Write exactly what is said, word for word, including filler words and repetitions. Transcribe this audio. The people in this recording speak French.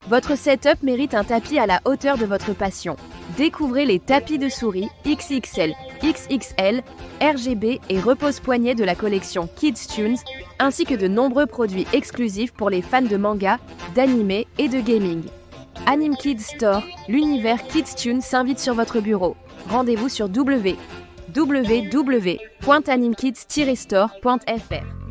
Votre setup mérite un tapis à la hauteur de votre passion. Découvrez les tapis de souris X X L, X X L, R G B et repose-poignet de la collection Kids Tunes, ainsi que de nombreux produits exclusifs pour les fans de manga, d'anime et de gaming. Anime Kids Store, l'univers Kids Tunes s'invite sur votre bureau. Rendez-vous sur w w w point animekids tiret store point f r.